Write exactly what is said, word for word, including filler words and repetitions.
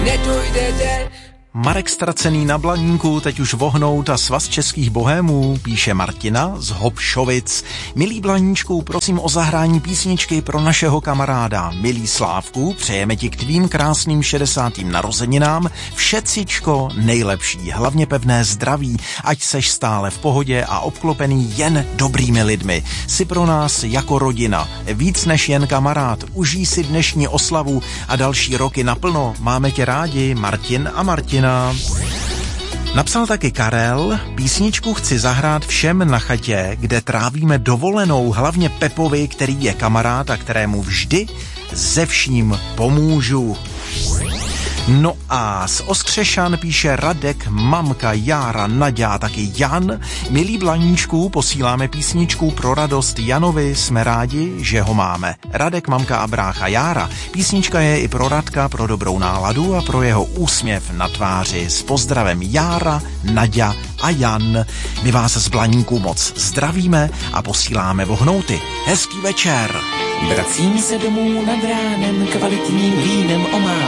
nedojdete. Marek Ztracený na Blaníku, teď už vohnout a Svaz českých bohémů, píše Martina z Hopšovic. Milý Blaníčku, prosím o zahrání písničky pro našeho kamaráda. Milý Slávku, přejeme ti k tvým krásným šedesátým narozeninám všecičko nejlepší, hlavně pevné zdraví, ať seš stále v pohodě a obklopený jen dobrými lidmi. Jsi pro nás jako rodina, víc než jen kamarád. Užij si dnešní oslavu a další roky naplno. Máme tě rádi, Martin a Martina. Napsal taky Karel, písničku chci zahrát všem na chatě, kde trávíme dovolenou, hlavně Pepovi, který je kamarád a kterému vždy ze vším pomůžu. No a z Ostřešan píše Radek, mamka, Jára, Naďa a taky Jan. Milí Blaníčku, posíláme písničku pro radost Janovi, jsme rádi, že ho máme. Radek, mamka a brácha Jára. Písnička je i pro Radka, pro dobrou náladu a pro jeho úsměv na tváři. S pozdravem Jára, Naďa a Jan. My vás z Blaníku moc zdravíme a posíláme vohnouty. Hezký večer. Vracím se domů nad ránem kvalitním vínem omá.